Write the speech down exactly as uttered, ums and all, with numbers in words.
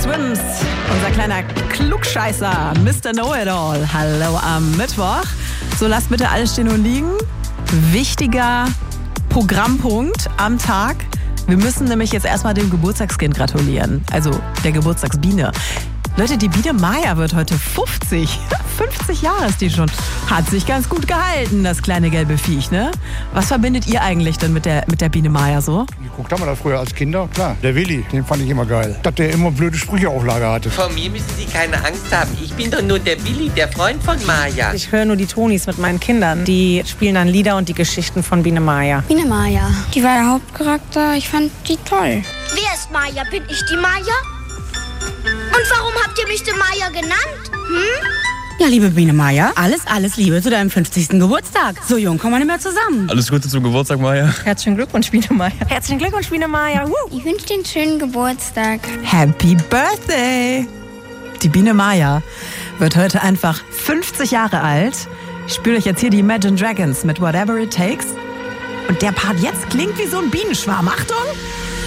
Swims, unser kleiner Klugscheißer, Mister Know-It-All. Hallo am Mittwoch. So, lasst bitte alles stehen und liegen. Wichtiger Programmpunkt am Tag. Wir müssen nämlich jetzt erstmal dem Geburtstagskind gratulieren. Also der Geburtstagsbiene. Leute, die Biene Maya wird heute fünfzig. fünfzig Jahre ist die schon. Hat sich ganz gut gehalten, das kleine gelbe Viech, ne? Was verbindet ihr eigentlich denn mit der, mit der Biene Maya so? Geguckt haben wir das früher als Kinder, klar. Der Willi, den fand ich immer geil. Dass der immer blöde Sprüche auf Lager hatte. Vor mir müssen Sie keine Angst haben. Ich bin doch nur der Willi, der Freund von Maya. Ich höre nur die Tonis mit meinen Kindern. Die spielen dann Lieder und die Geschichten von Biene Maya. Biene Maya. Die war der Hauptcharakter. Ich fand die toll. Wer ist Maya? Bin ich die Maya? Und warum habt ihr mich die Maya genannt? Hm? Ja, liebe Biene Maya, alles, alles Liebe zu deinem fünfzigsten Geburtstag. So jung kommen wir nicht mehr zusammen. Alles Gute zum Geburtstag, Maya. Herzlichen Glückwunsch, Biene Maya. Herzlichen Glückwunsch, Biene Maya. Woo. Ich wünsche dir einen schönen Geburtstag. Happy Birthday! Die Biene Maya wird heute einfach fünfzig Jahre alt. Ich spiele euch jetzt hier die Imagine Dragons mit Whatever It Takes. Und der Part jetzt klingt wie so ein Bienenschwarm. Achtung!